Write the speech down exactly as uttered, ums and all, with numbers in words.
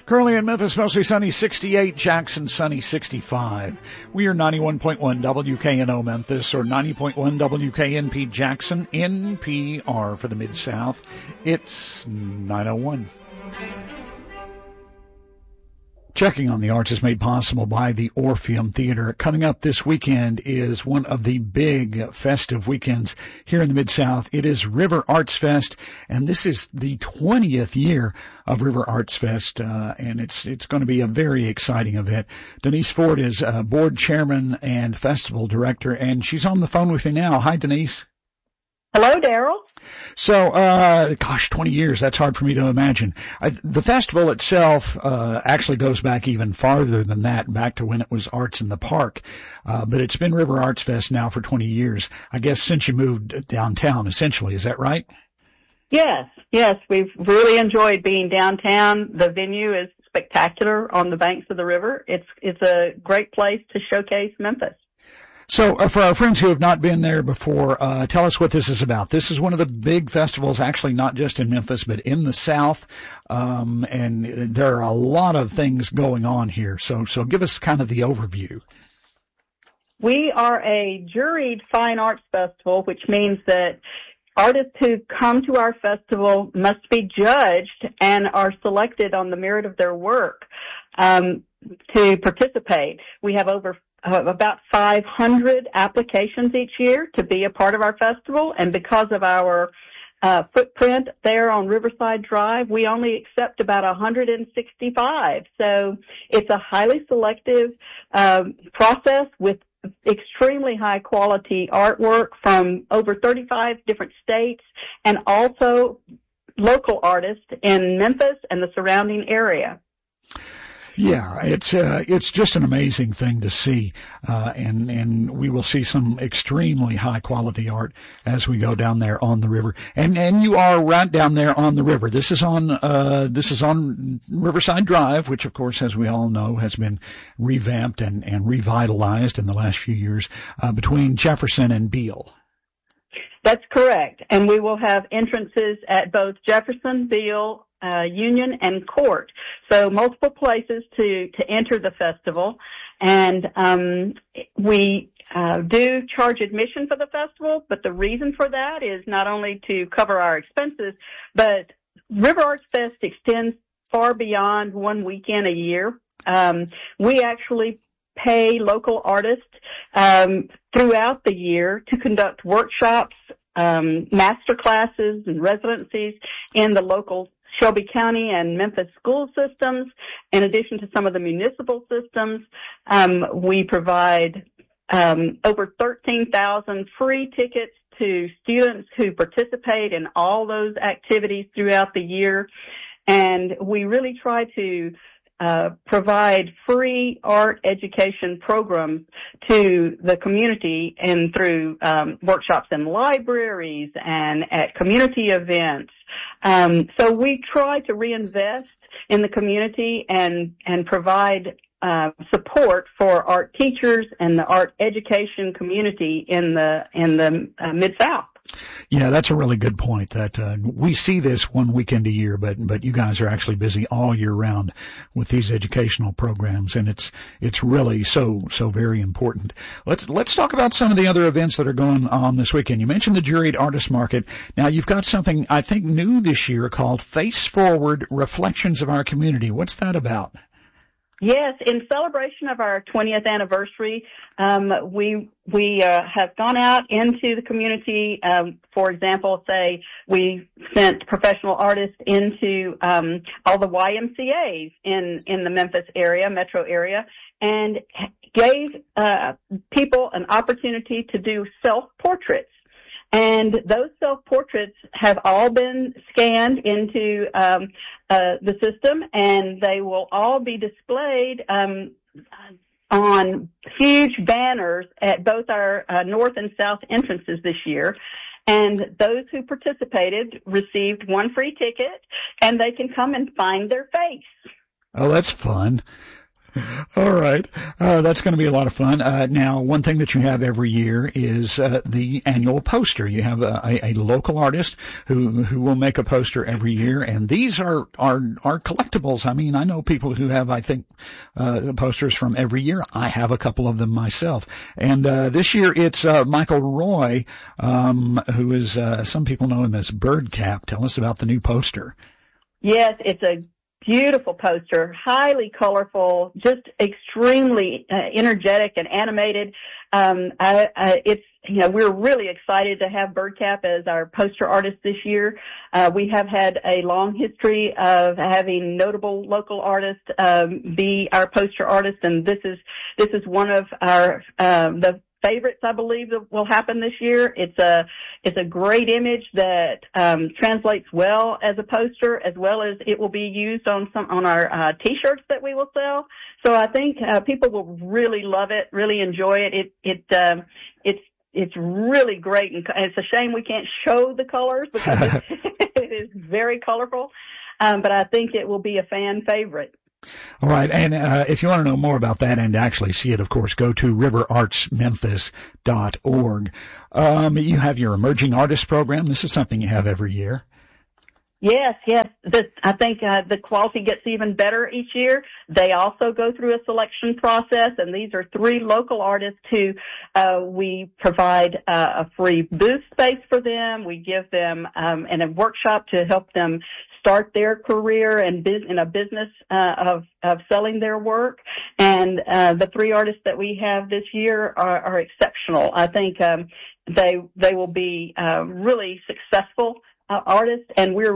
Currently in Memphis, mostly sunny, sixty-eight. Jackson, sunny, sixty-five. We are ninety-one point one W K N O Memphis, or ninety point one W K N P Jackson, N P R for the Mid-South. It's nine oh one. Checking on the Arts is made possible by the Orpheum Theater. Coming up this weekend is one of the big festive weekends here in the Mid-South. It is River Arts Fest, and this is the twentieth year of River Arts Fest, uh, and it's it's going to be a very exciting event. Denise Ford is uh, board chairman and festival director, and she's on the phone with me now. Hi, Denise. Hello, Daryl. So, uh, gosh, twenty years, that's hard for me to imagine. I, the festival itself, uh, actually goes back even farther than that, back to when it was Arts in the Park. Uh, but it's been River Arts Fest now for twenty years, I guess, since you moved downtown, essentially. Is that right? Yes, yes. We've really enjoyed being downtown. The venue is spectacular on the banks of the river. It's, it's a great place to showcase Memphis. So uh, for our friends who have not been there before, uh, tell us what this is about. This is one of the big festivals, actually not just in Memphis, but in the South. Um, and there are a lot of things going on here. So, so give us kind of the overview. We are a juried fine arts festival, which means that artists who come to our festival must be judged and are selected on the merit of their work, um, to participate. We have over Uh, about five hundred applications each year to be a part of our festival, and because of our uh, footprint there on Riverside Drive, we only accept about one hundred sixty-five. So it's a highly selective um, process with extremely high quality artwork from over thirty-five different states, and also local artists in Memphis and the surrounding area. Yeah, it's uh, it's just an amazing thing to see, uh, and and we will see some extremely high quality art as we go down there on the river. And and you are right down there on the river. This is on uh this is on Riverside Drive, which of course, as we all know, has been revamped and and revitalized in the last few years, uh, between Jefferson and Beale. That's correct, and we will have entrances at both Jefferson, Beale, Uh, Union, and Court. So multiple places to, to enter the festival. And um, we uh, do charge admission for the festival, but the reason for that is not only to cover our expenses, but River Arts Fest extends far beyond one weekend a year. Um, we actually pay local artists um, throughout the year to conduct workshops, um, master classes, and residencies in the local Shelby County and Memphis school systems. In addition to some of the municipal systems, um, we provide um, over thirteen thousand free tickets to students who participate in all those activities throughout the year. And we really try to uh, provide free art education programs to the community, and through um, workshops in libraries and at community events. Um, so we try to reinvest in the community and and provide uh, support for art teachers and the art education community in the in the uh, Mid-South. Yeah, that's a really good point. That uh, we see this one weekend a year, but but you guys are actually busy all year round with these educational programs, and it's it's really so so very important. Let's let's talk about some of the other events that are going on this weekend. You mentioned the Juried Artist Market. Now you've got something I think new this year called Face Forward: Reflections of Our Community. What's that about? Yes, in celebration of our twentieth anniversary, um, we we uh, have gone out into the community. Um, for example, say we sent professional artists into um, all the Y M C As in in the Memphis area, metro area, and gave uh, people an opportunity to do self-portraits. And those self-portraits have all been scanned into um, uh, the system, and they will all be displayed um, on huge banners at both our uh, north and south entrances this year. And those who participated received one free ticket, and they can come and find their face. Oh, that's fun. All right. Uh, that's going to be a lot of fun. Uh, now, one thing that you have every year is uh, the annual poster. You have a, a, a local artist who who will make a poster every year, and these are are are collectibles. I mean, I know people who have, I think, uh, posters from every year. I have a couple of them myself. And uh, this year it's uh, Michael Roy, um, who is, uh, some people know him as Birdcap. Tell us about the new poster. Yes, it's a beautiful poster, highly colorful, just extremely uh, energetic and animated. Um, I, I, it's, you know, we're really excited to have Birdcap as our poster artist this year. Uh, we have had a long history of having notable local artists um, be our poster artist, and this is this is one of our um, the favorites, I believe, that will happen this year. It's a it's a great image that um, translates well as a poster, as well as it will be used on some on our uh, T-shirts that we will sell. So I think uh, people will really love it, really enjoy it. It it um, it's it's really great, and it's a shame we can't show the colors because it's, it is very colorful. Um, but I think it will be a fan favorite. All right. And uh, if you want to know more about that and actually see it, of course, go to river arts memphis dot org. Um, you have your emerging artist program. This is something you have every year. Yes, yes. This, I think uh, the quality gets even better each year. They also go through a selection process, and these are three local artists who uh, we provide uh, a free booth space for them. We give them um, and a workshop to help them start their career and biz- in a business uh, of of selling their work. And uh, the three artists that we have this year are, are exceptional. I think um, they they will be uh, really successful uh, artists, and we're